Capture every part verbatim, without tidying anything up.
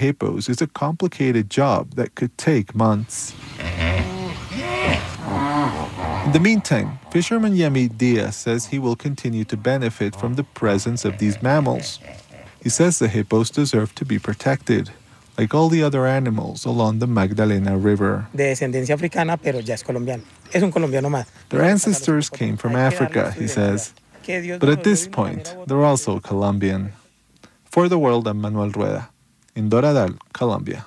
hippos is a complicated job that could take months. In the meantime, fisherman Yemi Diaz says he will continue to benefit from the presence of these mammals. He says the hippos deserve to be protected, like all the other animals along the Magdalena River. De descendencia africana, pero ya es colombiano. Es un colombiano más. Their ancestors came from Africa, he says. But at this point, they're also Colombian. For the World, I'm Manuel Rueda, in Doradal, Colombia.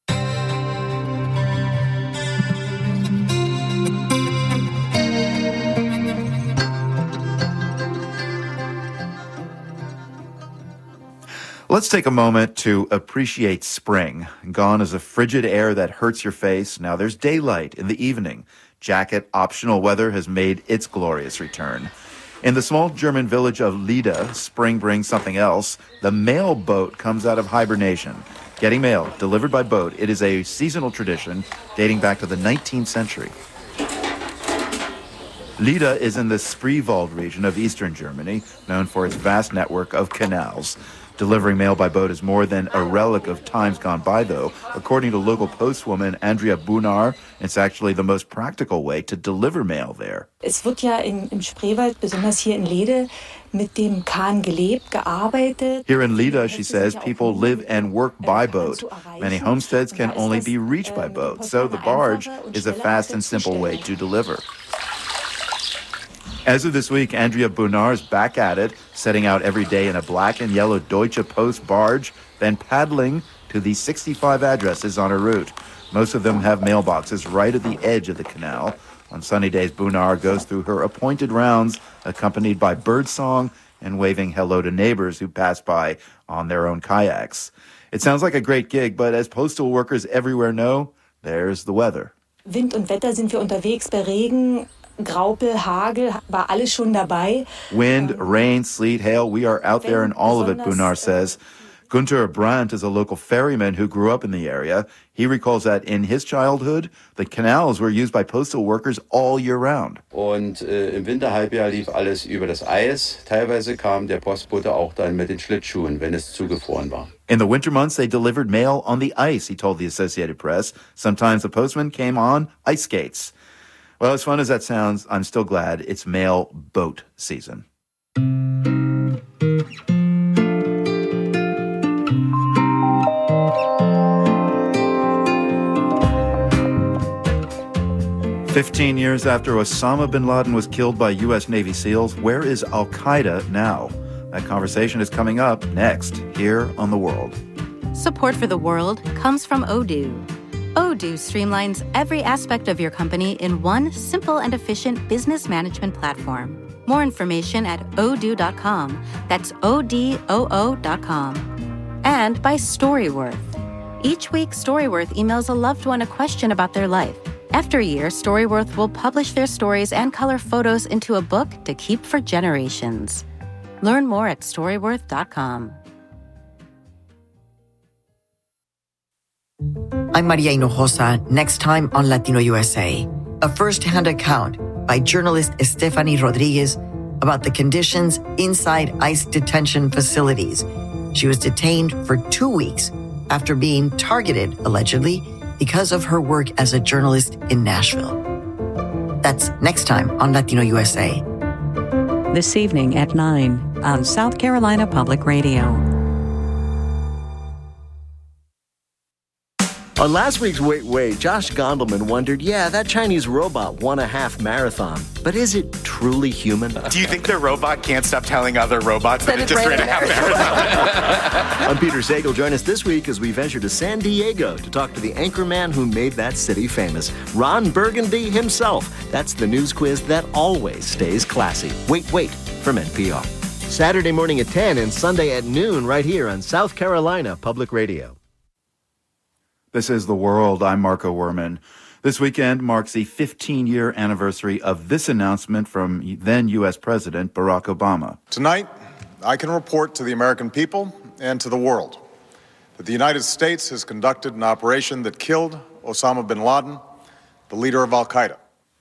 Let's take a moment to appreciate spring. Gone is the frigid air that hurts your face. Now there's daylight in the evening. Jacket optional weather has made its glorious return. In the small German village of Lida, spring brings something else. The mail boat comes out of hibernation. Getting mail delivered by boat, it is a seasonal tradition dating back to the nineteenth century. Lida is in the Spreewald region of eastern Germany, known for its vast network of canals. Delivering mail by boat is more than a relic of times gone by, though. According to local postwoman Andrea Bunar, it's actually the most practical way to deliver mail there. Es wird ja in, im Spreewald, besonders hier in Lede, mit dem Kahn gelebt, gearbeitet. Here in Lida, she says, people live and work by boat. Many homesteads can only be reached by boat, so the barge is a fast and simple way to deliver. As of this week, Andrea Bunar is back at it, setting out every day in a black and yellow Deutsche Post barge, then paddling to the sixty-five addresses on her route. Most of them have mailboxes right at the edge of the canal. On sunny days, Bunar goes through her appointed rounds, accompanied by birdsong and waving hello to neighbors who pass by on their own kayaks. It sounds like a great gig, but as postal workers everywhere know, there's the weather. Wind und Wetter sind wir unterwegs bei Regen. Graupel, Hagel, war alles schon dabei. Wind, rain, sleet, hail, we are out there in all of it, Bunar says. Gunter Brandt is a local ferryman who grew up in the area. He recalls that in his childhood, the canals were used by postal workers all year round. Und äh, im Winterhalbjahr lief alles über das Eis. Teilweise kam der Postbote auch dann mit den Schlittschuhen, wenn es zugefroren war. In the winter months, they delivered mail on the ice, he told the Associated Press. Sometimes the postman came on ice skates. Well, as fun as that sounds, I'm still glad it's mail boat season. Fifteen years after Osama bin Laden was killed by U S Navy SEALs, where is Al-Qaeda now? That conversation is coming up next here on The World. Support for The World comes from Odoo. Odoo streamlines every aspect of your company in one simple and efficient business management platform. More information at odoo dot com. That's O D O O dot com. And by Storyworth. Each week, Storyworth emails a loved one a question about their life. After a year, Storyworth will publish their stories and color photos into a book to keep for generations. Learn more at storyworth dot com. I'm Maria Hinojosa. Next time on Latino U S A, a first-hand account by journalist Estefany Rodriguez about the conditions inside ICE detention facilities. She was detained for two weeks after being targeted, allegedly, because of her work as a journalist in Nashville. That's next time on Latino U S A. This evening at nine on South Carolina Public Radio. On last week's Wait, Wait, Josh Gondelman wondered, yeah, that Chinese robot won a half marathon, but is it truly human? Do you think the robot can't stop telling other robots that, that it just ran a half marathon? I'm Peter Sagal. Join us this week as we venture to San Diego to talk to the anchorman who made that city famous, Ron Burgundy himself. That's the news quiz that always stays classy. Wait, Wait from N P R. Saturday morning at ten and Sunday at noon right here on South Carolina Public Radio. This is The World. I'm Marco Werman. This weekend marks the fifteen-year anniversary of this announcement from then U S President Barack Obama. Tonight, I can report to the American people and to the world that the United States has conducted an operation that killed Osama bin Laden, the leader of Al-Qaeda.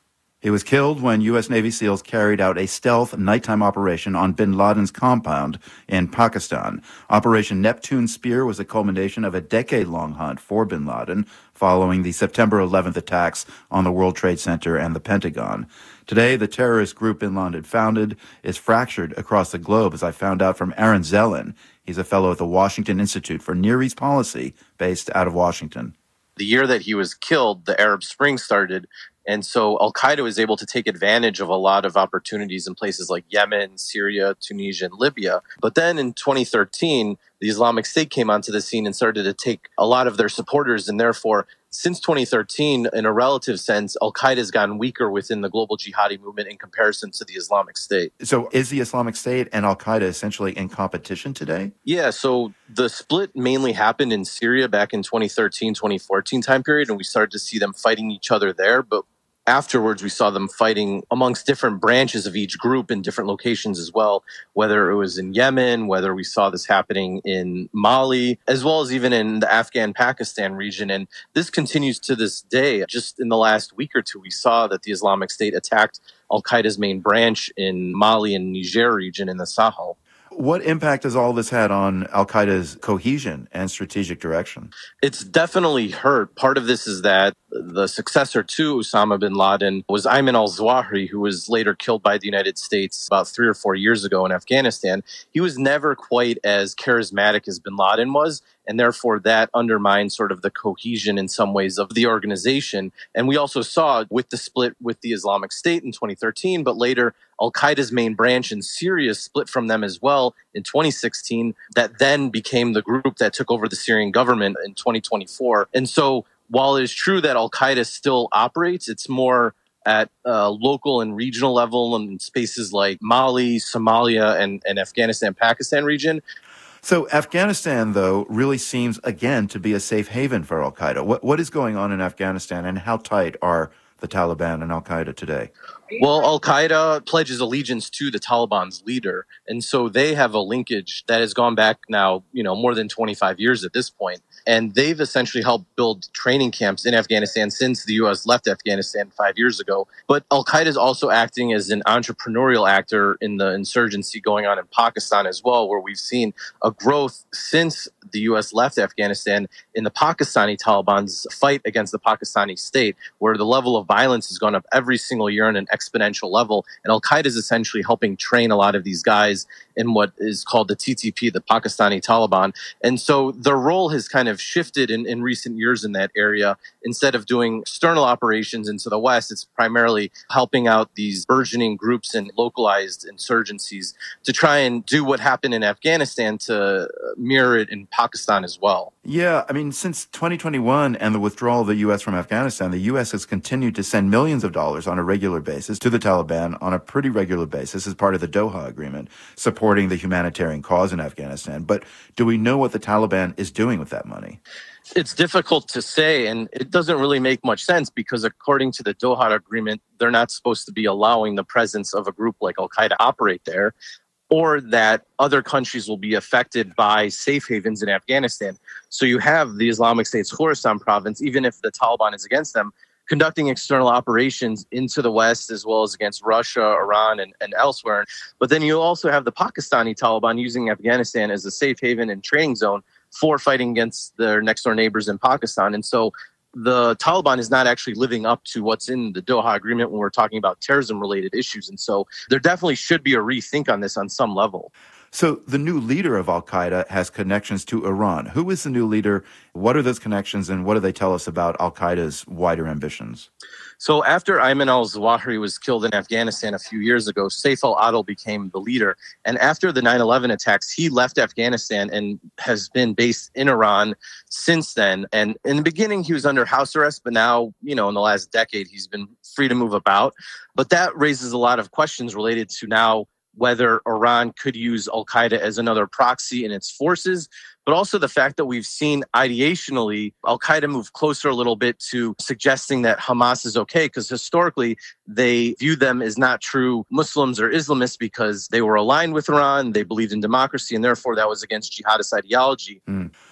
He was killed when U S. Navy SEALs carried out a stealth nighttime operation on bin Laden's compound in Pakistan. Operation Neptune Spear was the culmination of a decade-long hunt for bin Laden following the September eleventh attacks on the World Trade Center and the Pentagon. Today, the terrorist group bin Laden founded is fractured across the globe, as I found out from Aaron Zellin. He's a fellow at the Washington Institute for Near East Policy, based out of Washington. The year that he was killed, the Arab Spring started. And so Al-Qaeda was able to take advantage of a lot of opportunities in places like Yemen, Syria, Tunisia, and Libya. But then in twenty thirteen, the Islamic State came onto the scene and started to take a lot of their supporters. And therefore, since twenty thirteen, in a relative sense, Al-Qaeda has gotten weaker within the global jihadi movement in comparison to the Islamic State. So is the Islamic State and Al-Qaeda essentially in competition today? Yeah, so the split mainly happened in Syria back in twenty thirteen, twenty fourteen time period, and we started to see them fighting each other there. But afterwards, we saw them fighting amongst different branches of each group in different locations as well, whether it was in Yemen, whether we saw this happening in Mali, as well as even in the Afghan-Pakistan region. And this continues to this day. Just in the last week or two, we saw that the Islamic State attacked Al-Qaeda's main branch in Mali and Niger region in the Sahel. What impact has all this had on Al-Qaeda's cohesion and strategic direction? It's definitely hurt. Part of this is that the successor to Osama bin Laden was Ayman al-Zawahiri, who was later killed by the United States about three or four years ago in Afghanistan. He was never quite as charismatic as bin Laden was, and therefore that undermined sort of the cohesion in some ways of the organization. And we also saw with the split with the Islamic State in twenty thirteen, but later Al-Qaeda's main branch in Syria split from them as well in twenty sixteen, that then became the group that took over the Syrian government in twenty twenty-four. And so while it is true that Al-Qaeda still operates, it's more at a local and regional level in spaces like Mali, Somalia, and, and Afghanistan, Pakistan region. So Afghanistan, though, really seems, again, to be a safe haven for Al-Qaeda. What, what is going on in Afghanistan, and how tight are the Taliban and Al-Qaeda today? Well, Al-Qaeda pledges allegiance to the Taliban's leader, and so they have a linkage that has gone back now, you know, more than twenty-five years at this point. And they've essentially helped build training camps in Afghanistan since the U S left Afghanistan five years ago. But Al-Qaeda is also acting as an entrepreneurial actor in the insurgency going on in Pakistan as well, where we've seen a growth since the U S left Afghanistan in the Pakistani Taliban's fight against the Pakistani state, where the level of violence has gone up every single year on an exponential level. And Al-Qaeda is essentially helping train a lot of these guys in what is called the T T P, the Pakistani Taliban. And so their role has kind of shifted in, in recent years in that area. Instead of doing external operations into the West, it's primarily helping out these burgeoning groups and localized insurgencies to try and do what happened in Afghanistan to mirror it in Pakistan as well. Yeah, I mean, since twenty twenty-one and the withdrawal of the U S from Afghanistan, the U S has continued to send millions of dollars on a regular basis to the Taliban on a pretty regular basis as part of the Doha Agreement, supporting the humanitarian cause in Afghanistan. But do we know what the Taliban is doing with that money? It's difficult to say, and it doesn't really make much sense because according to the Doha Agreement, they're not supposed to be allowing the presence of a group like Al-Qaeda operate there, or that other countries will be affected by safe havens in Afghanistan. So you have the Islamic State's Khorasan province, even if the Taliban is against them, conducting external operations into the West as well as against Russia, Iran, and, and elsewhere. But then you also have the Pakistani Taliban using Afghanistan as a safe haven and training zone for fighting against their next-door neighbors in Pakistan. And so the Taliban is not actually living up to what's in the Doha Agreement when we're talking about terrorism-related issues. And so there definitely should be a rethink on this on some level. So the new leader of Al-Qaeda has connections to Iran. Who is the new leader? What are those connections, and what do they tell us about Al-Qaeda's wider ambitions? So after Ayman al-Zawahiri was killed in Afghanistan a few years ago, Saif al-Adil became the leader. And after the nine eleven attacks, he left Afghanistan and has been based in Iran since then. And in the beginning, he was under house arrest, but now, you know, in the last decade, he's been free to move about. But that raises a lot of questions related to now whether Iran could use Al-Qaeda as another proxy in its forces, but also the fact that we've seen ideationally Al-Qaeda move closer a little bit to suggesting that Hamas is okay, because historically they viewed them as not true Muslims or Islamists because they were aligned with Iran, they believed in democracy, and therefore that was against jihadist ideology. Mm.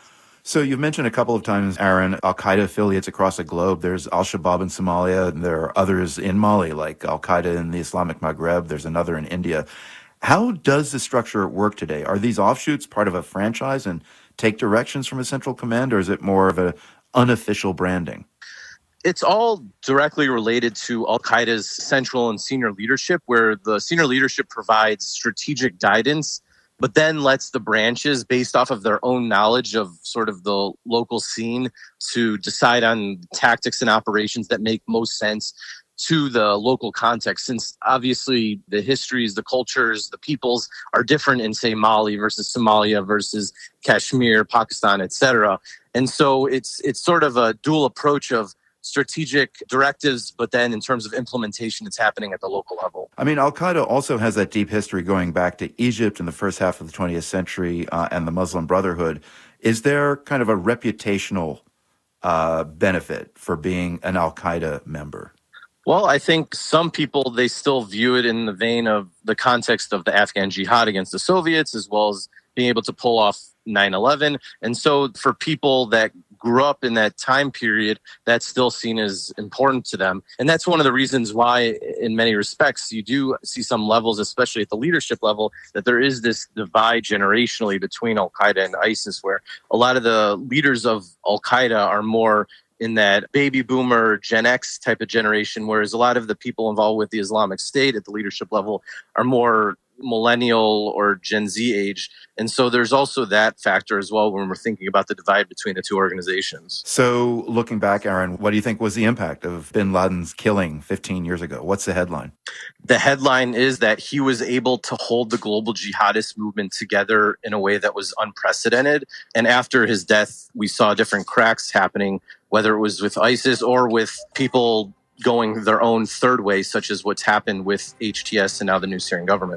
So you've mentioned a couple of times, Aaron, al-Qaeda affiliates across the globe. There's al-Shabaab in Somalia, and there are others in Mali, like al-Qaeda in the Islamic Maghreb. There's another in India. How does the structure work today? Are these offshoots part of a franchise and take directions from a central command, or is it more of an unofficial branding? It's all directly related to al-Qaeda's central and senior leadership, where the senior leadership provides strategic guidance, but then lets the branches, based off of their own knowledge of sort of the local scene, to decide on tactics and operations that make most sense to the local context, since obviously the histories, the cultures, the peoples are different in, say, Mali versus Somalia versus Kashmir, Pakistan, et cetera. And so it's it's sort of a dual approach of strategic directives, but then in terms of implementation, it's happening at the local level. I mean, al-Qaeda also has that deep history going back to Egypt in the first half of the twentieth century uh, and the Muslim Brotherhood. Is there kind of a reputational uh, benefit for being an al-Qaeda member? Well, I think some people, they still view it in the vein of the context of the Afghan jihad against the Soviets, as well as being able to pull off nine eleven. And so for people that grew up in that time period, that's still seen as important to them. And that's one of the reasons why, in many respects, you do see some levels, especially at the leadership level, that there is this divide generationally between al-Qaeda and ISIS, where a lot of the leaders of al-Qaeda are more in that baby boomer Gen X type of generation, whereas a lot of the people involved with the Islamic State at the leadership level are more millennial or Gen Z age. And so there's also that factor as well when we're thinking about the divide between the two organizations. So looking back, Aaron, what do you think was the impact of bin Laden's killing fifteen years ago? What's the headline? The headline is that he was able to hold the global jihadist movement together in a way that was unprecedented. And after his death, we saw different cracks happening, whether it was with ISIS or with people going their own third way, such as what's happened with H T S and now the new Syrian government.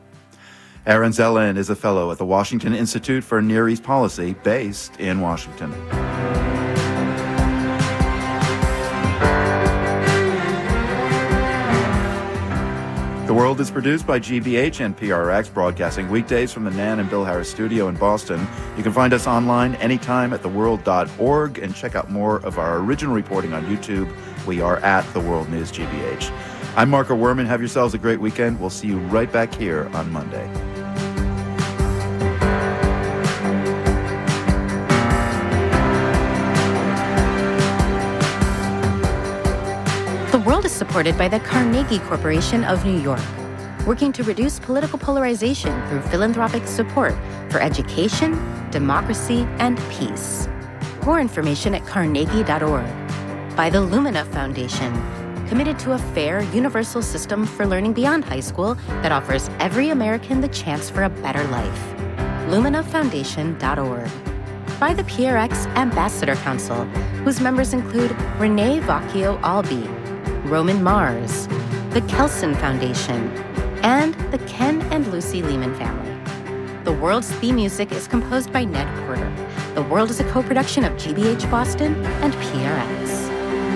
Aaron Zelin is a fellow at the Washington Institute for Near East Policy, based in Washington. The World is produced by G B H and P R X, broadcasting weekdays from the Nan and Bill Harris studio in Boston. You can find us online anytime at the world dot org and check out more of our original reporting on YouTube. We are at The World News G B H. I'm Marco Werman. Have yourselves a great weekend. We'll see you right back here on Monday. The World is supported by the Carnegie Corporation of New York, working to reduce political polarization through philanthropic support for education, democracy, and peace. More information at carnegie dot org. By the Lumina Foundation, committed to a fair, universal system for learning beyond high school that offers every American the chance for a better life. lumina foundation dot org. By the P R X Ambassador Council, whose members include Renee Vacchio-Albi, Roman Mars, the Kelson Foundation, and the Ken and Lucy Lehman family. The World's theme music is composed by Ned Porter. The World is a co-production of G B H Boston and P R X.